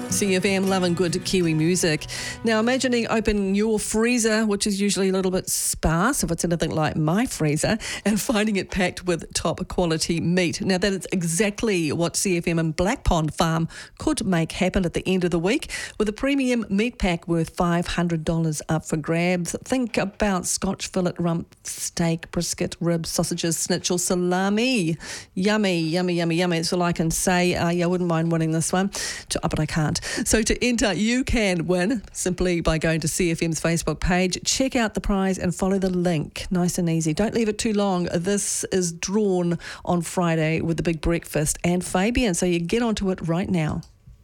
CFM, loving good Kiwi music. Now, imagining opening your freezer, which is usually a little bit sparse if it's anything like my freezer, and finding it packed with top quality meat. Now, that is exactly what CFM and Black Pond Farm could make happen at the end of the week with a premium meat pack worth $500 up for grabs. Think about Scotch fillet rump steak, brisket, ribs, sausages, schnitzel, salami. Yummy, yummy, yummy, yummy. That's all I can say. I wouldn't mind winning this one, but I can't. So to enter, you can win simply by going to CFM's Facebook page, check out the prize and follow the link. Nice and easy. Don't leave it too long. This is drawn on Friday with the big breakfast and Fabian, so you get onto it right now.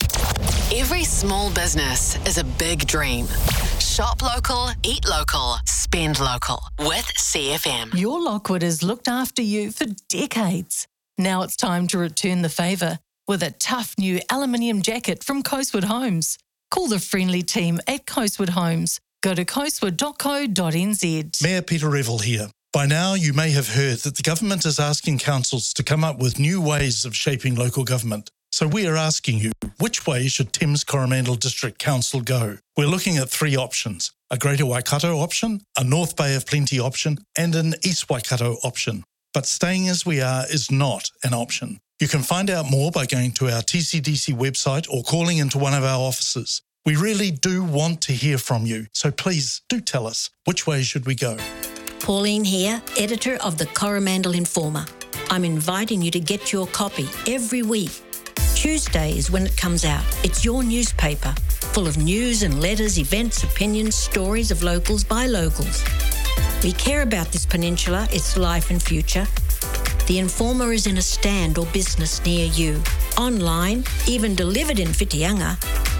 Every small business is a big dream. Shop local, eat local, spend local with CFM. Your Lockwood has looked after you for decades. Now it's time to return the favour with a tough new aluminium jacket from Coastwood Homes. Call the friendly team at Coastwood Homes. Go to coastwood.co.nz. Mayor Peter Revel here. By now, you may have heard that the government is asking councils to come up with new ways of shaping local government. So we are asking you, which way should Thames Coromandel District Council go? We're looking at three options: a Greater Waikato option, a North Bay of Plenty option, and an East Waikato option. But staying as we are is not an option. You can find out more by going to our TCDC website or calling into one of our offices. We really do want to hear from you, so please do tell us, which way should we go? Pauline here, editor of the Coromandel Informer. I'm inviting you to get your copy every week. Tuesday is when it comes out. It's your newspaper, full of news and letters, events, opinions, stories of locals by locals. We care about this peninsula, its life and future. The Informer is in a stand or business near you. Online, even delivered in Whitianga,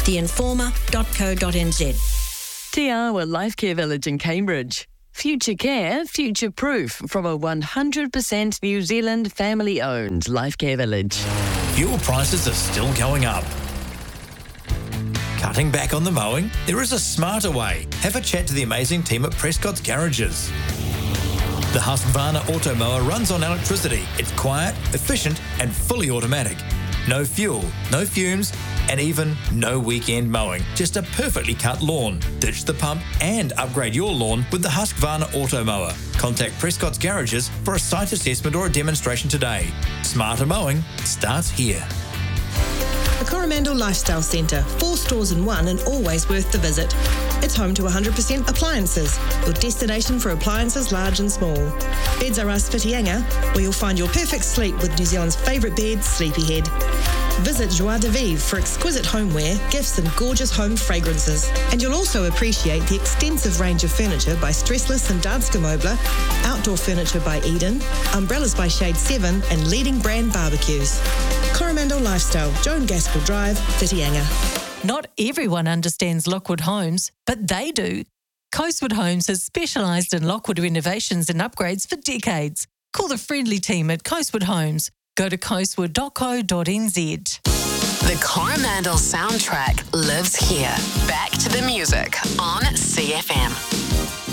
theinformer.co.nz. Te Awa Life Care Village in Cambridge. Future care, future proof from a 100% New Zealand family-owned life care village. Fuel prices are still going up. Cutting back on the mowing? There is a smarter way. Have a chat to the amazing team at Prescott's Garages. The Husqvarna Automower runs on electricity. It's quiet, efficient and fully automatic. No fuel, no fumes, and even no weekend mowing. Just a perfectly cut lawn. Ditch the pump and upgrade your lawn with the Husqvarna Automower. Contact Prescott's Garages for a site assessment or a demonstration today. Smarter mowing starts here. The Coromandel Lifestyle Centre, 4 stores in one and always worth the visit. It's home to 100% Appliances, your destination for appliances large and small. Beds R Us Whitianga, where you'll find your perfect sleep with New Zealand's favourite bed, Sleepyhead. Visit Joie de Vivre for exquisite homeware, gifts and gorgeous home fragrances. And you'll also appreciate the extensive range of furniture by Stressless and Danske Möbler, outdoor furniture by Eden, umbrellas by Shade 7 and leading brand barbecues. Coromandel Lifestyle, Joan Gaskell Drive, Whitianga. Not everyone understands Lockwood Homes, but they do. Coastwood Homes has specialised in Lockwood renovations and upgrades for decades. Call the friendly team at Coastwood Homes. Go to coastwood.co.nz. The Coromandel soundtrack lives here. Back to the music on CFM.